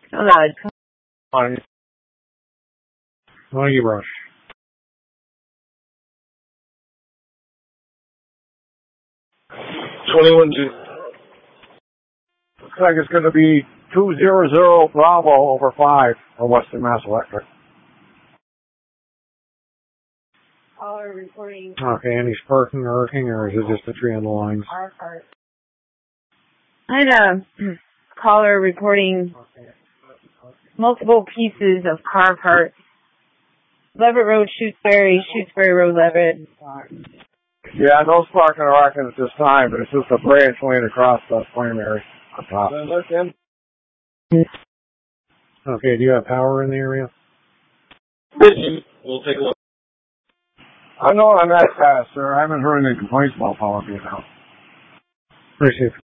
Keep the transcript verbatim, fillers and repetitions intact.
Come on, come on. Monkey brush. twenty-one two. Looks like it's going to be two zero zero Bravo over five for Western Mass Electric. caller reporting. Okay, any sparking or arcing, or is it just a tree on the lines? Our part. I had a caller reporting multiple pieces of car parts. Leverett Road, Shutesbury, Shutesbury Road, Leverett. Yeah, no sparking or arcing at this time, but it's just a branch laying across the primary on top. Okay, do you have power in the area? We'll take a look. I know on that pass, sir. I haven't heard any complaints about power being out. Appreciate it.